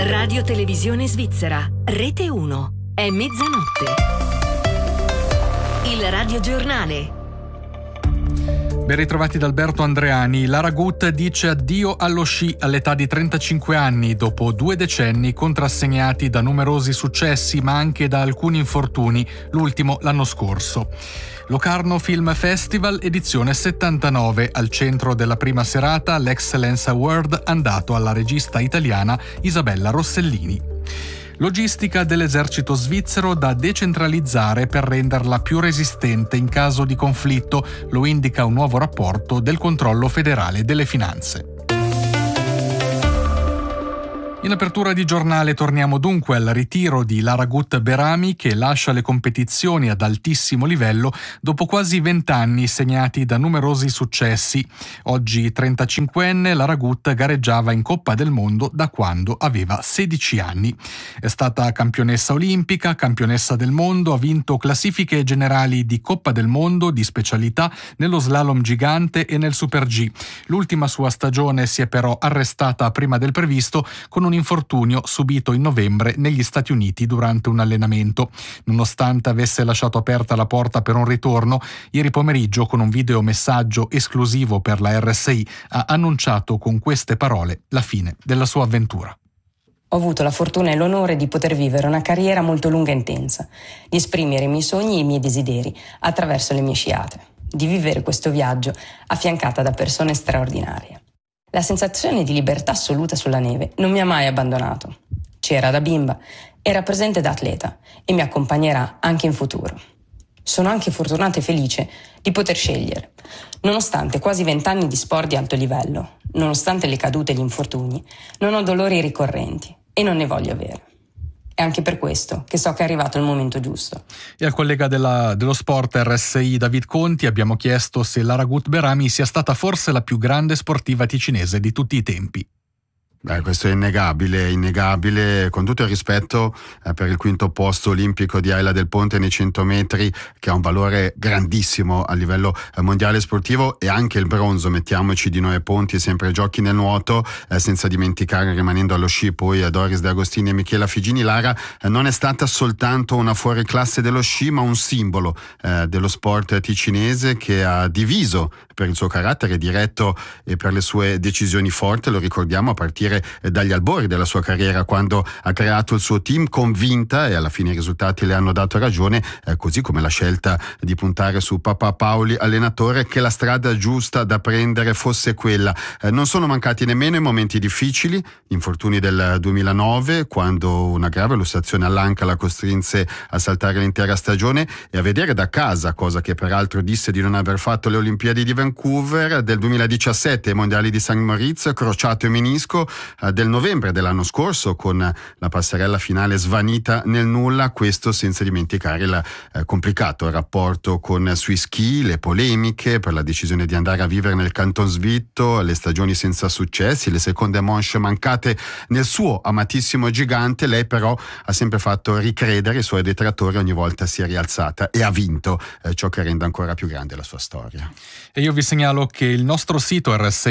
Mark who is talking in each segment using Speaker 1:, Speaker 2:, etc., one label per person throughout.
Speaker 1: Radio Televisione Svizzera, Rete 1, è mezzanotte. Il radiogiornale.
Speaker 2: Ben ritrovati da Alberto Andreani. Lara Gut dice addio allo sci all'età di 35 anni, dopo 2 decenni contrassegnati da numerosi successi ma anche da alcuni infortuni, l'ultimo l'anno scorso. Locarno Film Festival, edizione 79, al centro della prima serata l'Excellence Award andato alla regista italiana Isabella Rossellini. Logistica dell'esercito svizzero da decentralizzare per renderla più resistente in caso di conflitto, lo indica un nuovo rapporto del controllo federale delle finanze. In apertura di giornale torniamo dunque al ritiro di Lara Gut Berami, che lascia le competizioni ad altissimo livello dopo quasi 20 anni segnati da numerosi successi. Oggi 35enne, Lara Gut gareggiava in Coppa del Mondo da quando aveva 16 anni. È stata campionessa olimpica, campionessa del mondo, ha vinto classifiche generali di Coppa del Mondo di specialità nello slalom gigante e nel Super G. L'ultima sua stagione si è però arrestata prima del previsto con un infortunio subito in novembre negli Stati Uniti durante un allenamento. Nonostante avesse lasciato aperta la porta per un ritorno, ieri pomeriggio con un videomessaggio esclusivo per la RSI ha annunciato con queste parole la fine della sua avventura.
Speaker 3: Ho avuto la fortuna e l'onore di poter vivere una carriera molto lunga e intensa, di esprimere i miei sogni e i miei desideri attraverso le mie sciate, di vivere questo viaggio affiancata da persone straordinarie. La sensazione di libertà assoluta sulla neve non mi ha mai abbandonato. C'era da bimba, era presente da atleta e mi accompagnerà anche in futuro. Sono anche fortunata e felice di poter scegliere. Nonostante quasi 20 anni di sport di alto livello, nonostante le cadute e gli infortuni, non ho dolori ricorrenti e non ne voglio avere. È anche per questo che so che è arrivato il momento giusto.
Speaker 2: E al collega dello sport RSI David Conti abbiamo chiesto se Lara Gut Berami sia stata forse la più grande sportiva ticinese di tutti i tempi.
Speaker 4: Questo è innegabile, con tutto il rispetto per il quinto posto olimpico di Ayla del Ponte nei 100 metri, che ha un valore grandissimo a livello mondiale sportivo, e anche il bronzo, mettiamoci, di Noè Ponti, sempre ai giochi nel nuoto, senza dimenticare, rimanendo allo sci, poi Doris De Agostini e Michela Figini. Lara non è stata soltanto una fuoriclasse dello sci, ma un simbolo dello sport ticinese, che ha diviso per il suo carattere diretto e per le sue decisioni forti. Lo ricordiamo a partire dagli albori della sua carriera, quando ha creato il suo team convinta, e alla fine i risultati le hanno dato ragione, così come la scelta di puntare su Papà Paoli allenatore, che la strada giusta da prendere fosse quella. Non sono mancati nemmeno i momenti difficili, gli infortuni del 2009, quando una grave lussazione all'anca la costrinse a saltare l'intera stagione e a vedere da casa, cosa che peraltro disse di non aver fatto le Olimpiadi di Vancouver, del 2017 ai Mondiali di St. Moritz, crociato e menisco, del novembre dell'anno scorso, con la passerella finale svanita nel nulla. Questo senza dimenticare il complicato rapporto con sui ski, le polemiche per la decisione di andare a vivere nel Canton Svitto, le stagioni senza successi, le seconde manche mancate nel suo amatissimo gigante. Lei però ha sempre fatto ricredere i suoi detrattori, ogni volta si è rialzata e ha vinto, ciò che rende ancora più grande la sua storia.
Speaker 2: E io vi segnalo che il nostro sito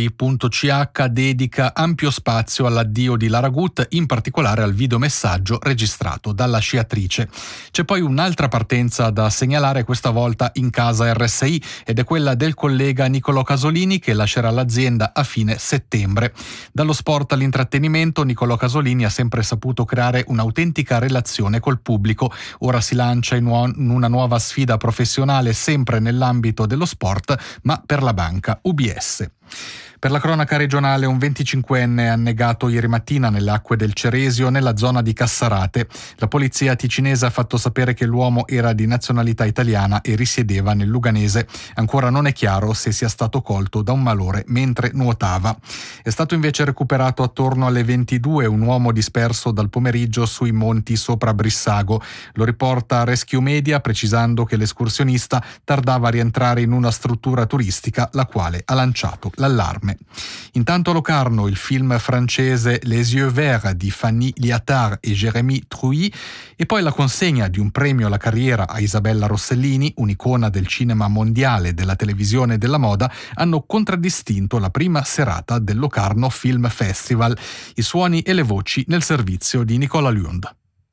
Speaker 2: rsi.ch dedica ampio spazio all'addio di Lara Gut, in particolare al videomessaggio registrato dalla sciatrice. C'è poi un'altra partenza da segnalare, questa volta in casa RSI, ed è quella del collega Nicolò Casolini, che lascerà l'azienda a fine settembre. Dallo sport all'intrattenimento, Nicolò Casolini ha sempre saputo creare un'autentica relazione col pubblico. Ora si lancia in una nuova sfida professionale, sempre nell'ambito dello sport, ma per la banca UBS. Per la cronaca regionale, un 25enne annegato ieri mattina nelle acque del Ceresio, nella zona di Cassarate. La polizia ticinese ha fatto sapere che l'uomo era di nazionalità italiana e risiedeva nel Luganese. Ancora non è chiaro se sia stato colto da un malore mentre nuotava. È stato invece recuperato attorno alle 22 un uomo disperso dal pomeriggio sui monti sopra Brissago. Lo riporta Rescue Media, precisando che l'escursionista tardava a rientrare in una struttura turistica, la quale ha lanciato l'allarme. Intanto a Locarno il film francese Les Yeux Verts di Fanny Liattard e Jérémy Trouy, e poi la consegna di un premio alla carriera a Isabella Rossellini, un'icona del cinema mondiale, della televisione e della moda, hanno contraddistinto la prima serata del Locarno Film Festival. I suoni e le voci nel servizio di Nicola Lund.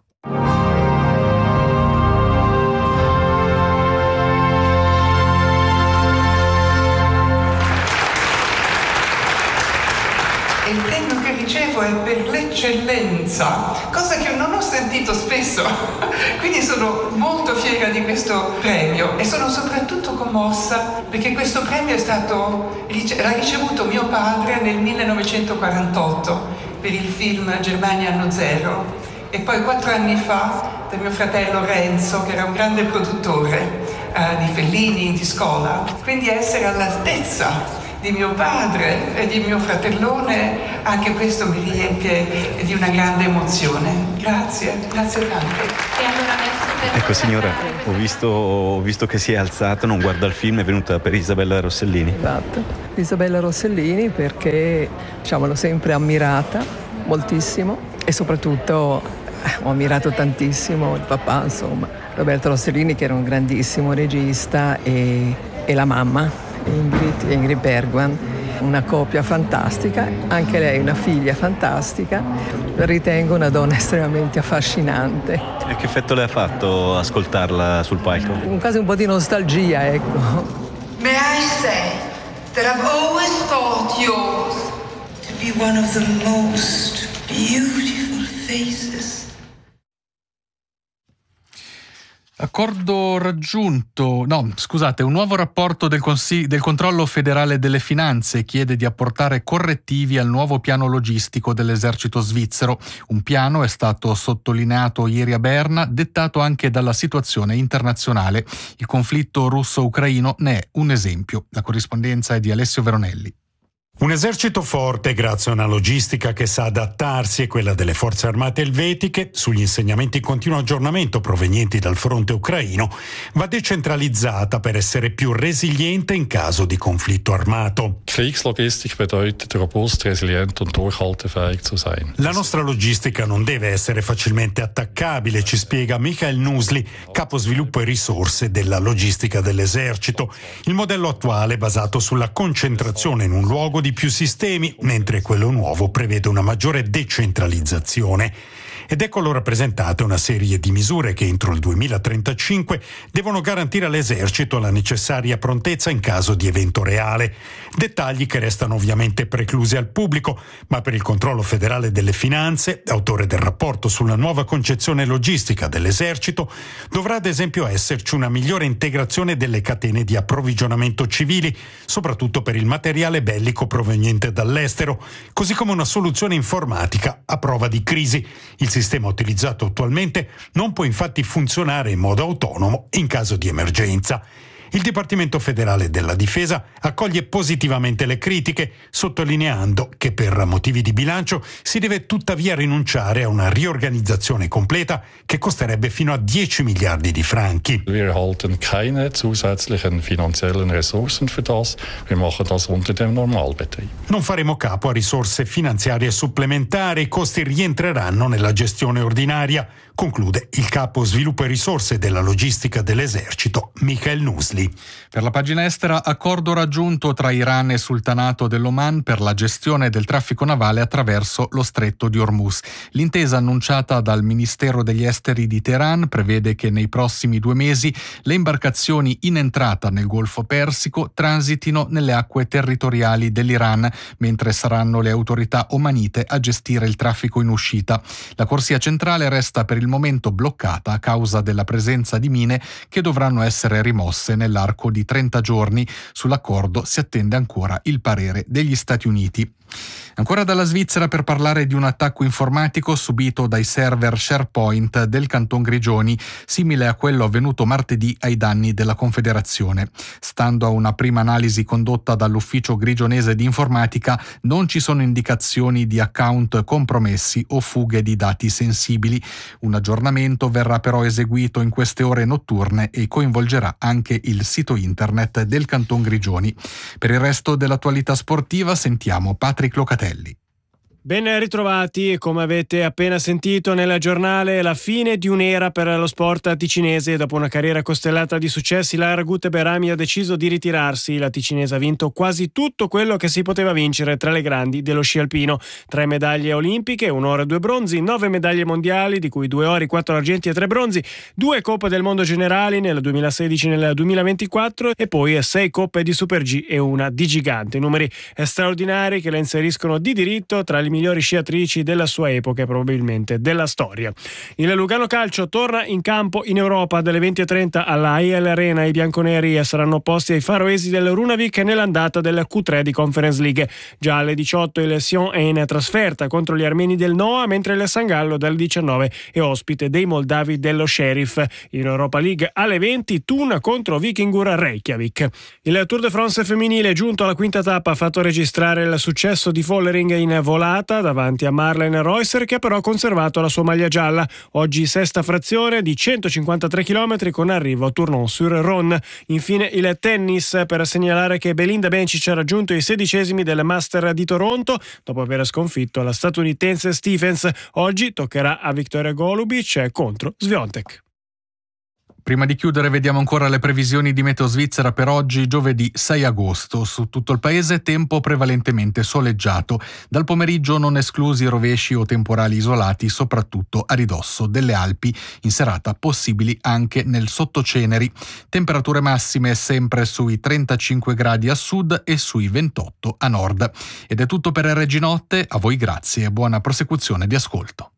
Speaker 5: Il premio che ricevo è per l'eccellenza, cosa che non ho sentito spesso, quindi sono molto fiera di questo premio e sono soprattutto commossa perché questo premio l'ha ricevuto mio padre nel 1948 per il film Germania anno zero e poi 4 anni fa da mio fratello Renzo, che era un grande produttore di Fellini, di Scola, quindi essere all'altezza di mio padre e di mio fratellone, anche questo mi riempie di una grande emozione. Grazie tante.
Speaker 6: Ecco signora, ho visto che si è alzata, non guarda il film, è venuta per Isabella Rossellini.
Speaker 7: Esatto, Isabella Rossellini perché l'ho sempre ammirata moltissimo e soprattutto ho ammirato tantissimo il papà, Roberto Rossellini, che era un grandissimo regista, e la mamma Ingrid Bergman, una coppia fantastica, anche lei una figlia fantastica, la ritengo una donna estremamente affascinante.
Speaker 6: E che effetto le ha fatto ascoltarla sul palco?
Speaker 7: Quasi un po' di nostalgia, ecco.
Speaker 8: May I say that I've always thought yours to be one of the most beautiful faces.
Speaker 2: Accordo raggiunto, un nuovo rapporto del Controllo Federale delle Finanze chiede di apportare correttivi al nuovo piano logistico dell'esercito svizzero. Un piano è stato sottolineato ieri a Berna, dettato anche dalla situazione internazionale. Il conflitto russo-ucraino ne è un esempio. La corrispondenza è di Alessio Veronelli.
Speaker 9: Un esercito forte grazie a una logistica che sa adattarsi e quella delle forze armate elvetiche, sugli insegnamenti in continuo aggiornamento provenienti dal fronte ucraino, va decentralizzata per essere più resiliente in caso di conflitto armato.
Speaker 10: Kriegslogistik bedeutet robust, resilient und durchhaltefähig zu sein.
Speaker 9: La nostra logistica non deve essere facilmente attaccabile, ci spiega Michael Nusli, capo sviluppo e risorse della logistica dell'esercito. Il modello attuale è basato sulla concentrazione in un luogo di più sistemi, mentre quello nuovo prevede una maggiore decentralizzazione. Ed ecco allora presentate una serie di misure che entro il 2035 devono garantire all'esercito la necessaria prontezza in caso di evento reale. Dettagli che restano ovviamente preclusi al pubblico, ma per il Controllo Federale delle Finanze, autore del rapporto sulla nuova concezione logistica dell'esercito, dovrà ad esempio esserci una migliore integrazione delle catene di approvvigionamento civili, soprattutto per il materiale bellico proveniente dall'estero, così come una soluzione informatica a prova di crisi. Il sistema utilizzato attualmente non può infatti funzionare in modo autonomo in caso di emergenza. Il Dipartimento Federale della Difesa accoglie positivamente le critiche, sottolineando che per motivi di bilancio si deve tuttavia rinunciare a una riorganizzazione completa che costerebbe fino a 10 miliardi di franchi.
Speaker 10: Wir erhalten keine zusätzlichen finanziellen Ressourcen für das. Wir machen das unter dem Normalbetrieb.
Speaker 9: Non faremo capo a risorse finanziarie supplementari, i costi rientreranno nella gestione ordinaria, conclude il capo sviluppo e risorse della logistica dell'esercito, Michael Nusli.
Speaker 2: Per la pagina estera, accordo raggiunto tra Iran e Sultanato dell'Oman per la gestione del traffico navale attraverso lo stretto di Hormuz. L'intesa annunciata dal Ministero degli Esteri di Teheran prevede che nei prossimi 2 mesi le imbarcazioni in entrata nel Golfo Persico transitino nelle acque territoriali dell'Iran, mentre saranno le autorità omanite a gestire il traffico in uscita. La corsia centrale resta per il momento bloccata a causa della presenza di mine che dovranno essere rimosse nell'arco di 30 giorni. Sull'accordo si attende ancora il parere degli Stati Uniti. Ancora dalla Svizzera per parlare di un attacco informatico subito dai server SharePoint del Canton Grigioni, simile a quello avvenuto martedì ai danni della Confederazione. Stando a una prima analisi condotta dall'Ufficio Grigionese di Informatica, non ci sono indicazioni di account compromessi o fughe di dati sensibili. Un aggiornamento verrà però eseguito in queste ore notturne e coinvolgerà anche il sito internet del Canton Grigioni. Per il resto dell'attualità sportiva sentiamo Patrick Locatelli.
Speaker 11: Ben ritrovati, e come avete appena sentito nel giornale, la fine di un'era per lo sport ticinese. Dopo una carriera costellata di successi, la Aragut Berami ha deciso di ritirarsi. La ticinese ha vinto quasi tutto quello che si poteva vincere tra le grandi dello sci alpino: 3 medaglie olimpiche, 1 oro e 2 bronzi, 9 medaglie mondiali, di cui 2 ori, 4 argenti e 3 bronzi, 2 coppe del mondo generali nel 2016 e nel 2024 e poi 6 coppe di Super G e una di gigante. Numeri straordinari che la inseriscono di diritto tra le migliori sciatrici della sua epoca e probabilmente della storia. Il Lugano Calcio torna in campo in Europa. Dalle 20:30 alla AEL Arena i bianconeri saranno opposti ai faroesi del Runavik nell'andata del Q3 di Conference League. Già alle 18 il Sion è in trasferta contro gli armeni del Noah, mentre il San Gallo dalle 19 è ospite dei moldavi dello Sheriff. In Europa League alle 20 Thun contro Vikingur Reykjavik. Il Tour de France femminile, giunto alla quinta tappa, ha fatto registrare il successo di Vollering in volata davanti a Marlene Reusser, che ha però conservato la sua maglia gialla. Oggi sesta frazione di 153 km con arrivo a Tournon-sur-Rhône. Infine il tennis, per segnalare che Belinda Bencic ha raggiunto i 16esimi del Master di Toronto dopo aver sconfitto la statunitense Stephens. Oggi toccherà a Victoria Golubic contro Swiatek.
Speaker 2: Prima di chiudere vediamo ancora le previsioni di Meteo Svizzera per oggi, giovedì 6 agosto. Su tutto il paese tempo prevalentemente soleggiato. Dal pomeriggio non esclusi rovesci o temporali isolati, soprattutto a ridosso delle Alpi. In serata possibili anche nel Sottoceneri. Temperature massime sempre sui 35 gradi a sud e sui 28 a nord. Ed è tutto per Reginotte. A voi grazie e buona prosecuzione di ascolto.